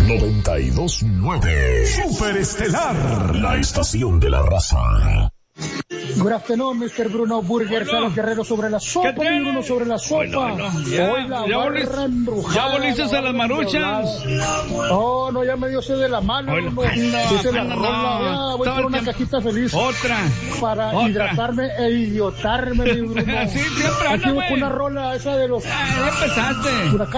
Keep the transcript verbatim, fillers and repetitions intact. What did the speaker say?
noventa y dos punto nueve. Superestelar, la estación de la raza. Good afternoon, mister Bruno Burger, Sales Guerrero sobre la sopa, mi Bruno sobre la sopa. No, no, ya, Hoy la ya barra voliste, embrujada. ya voliste a las maruchas. No, no, ya me dio sed de la mano. Hoy, No, no, dice la no, rola. no, Ya, voy por una cajita feliz. Otra. Para otra. hidratarme e idiotarme, mi Bruno. Sí, siempre anda, Aquí güey. con una rola esa de los... Ah, ya empezaste.